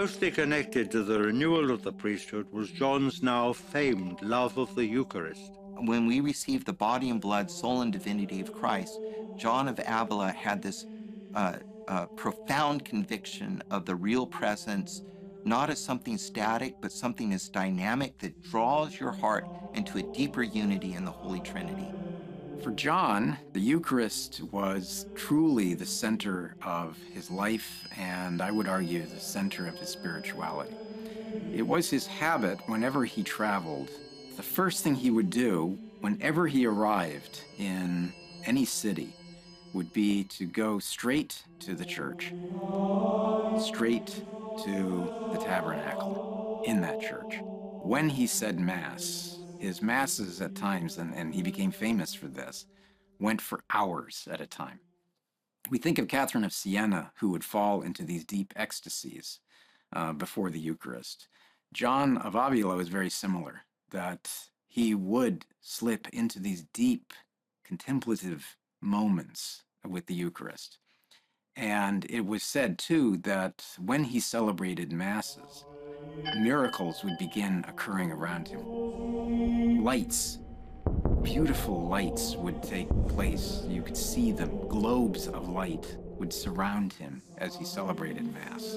Closely connected to the renewal of the priesthood was John's now famed love of the Eucharist. When we receive the body and blood, soul and divinity of Christ, John of Avila had this profound conviction of the real presence, not as something static, but something as dynamic that draws your heart into a deeper unity in the Holy Trinity. For John, the Eucharist was truly the center of his life, and I would argue the center of his spirituality. It was his habit whenever he traveled. The first thing he would do whenever he arrived in any city would be to go straight to the church, straight to the tabernacle in that church. When he said Mass, his Masses at times, and he became famous for this, went for hours at a time. We think of Catherine of Siena, who would fall into these deep ecstasies before the Eucharist. John of Avila was very similar, that he would slip into these deep contemplative moments with the Eucharist. And it was said, too, that when he celebrated Masses, miracles would begin occurring around him. Lights, beautiful lights would take place. You could see them. Globes of light would surround him as he celebrated Mass.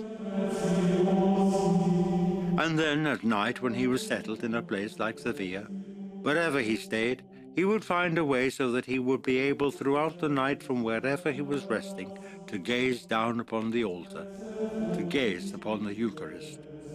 And then at night, when he was settled in a place like Sevilla, wherever he stayed, he would find a way so that he would be able throughout the night from wherever he was resting to gaze down upon the altar, to gaze upon the Eucharist.